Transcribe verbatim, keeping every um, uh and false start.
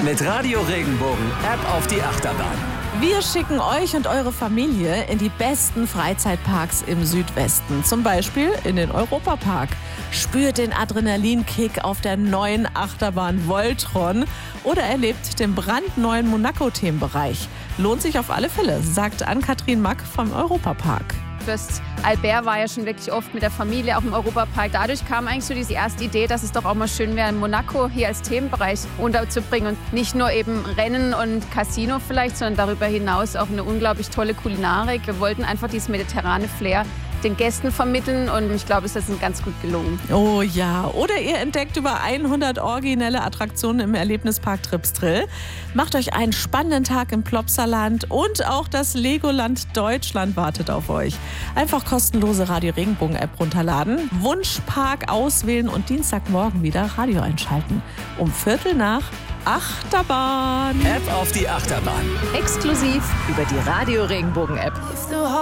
Mit Radio Regenbogen App auf die Achterbahn. Wir schicken euch und eure Familie in die besten Freizeitparks im Südwesten. Zum Beispiel in den Europapark. Spürt den Adrenalinkick auf der neuen Achterbahn Voltron oder erlebt den brandneuen Monaco-Themenbereich. Lohnt sich auf alle Fälle, sagt Ann-Kathrin Mack vom Europapark. Fürst Albert war ja schon wirklich oft mit der Familie auch im Europapark. Dadurch kam eigentlich so diese erste Idee, dass es doch auch mal schön wäre, Monaco hier als Themenbereich unterzubringen. Und nicht nur eben Rennen und Casino vielleicht, sondern darüber hinaus auch eine unglaublich tolle Kulinarik. Wir wollten einfach dieses mediterrane Flair den Gästen vermitteln und ich glaube, es ist ganz gut gelungen. Oh ja, oder ihr entdeckt über hundert originelle Attraktionen im Erlebnispark Tripsdrill. Macht euch einen spannenden Tag im Plopsaland und auch das Legoland Deutschland wartet auf euch. Einfach kostenlose Radio Regenbogen App runterladen, Wunschpark auswählen und Dienstagmorgen wieder Radio einschalten. Um Viertel nach Achterbahn. App auf die Achterbahn. Exklusiv über die Radio Regenbogen App.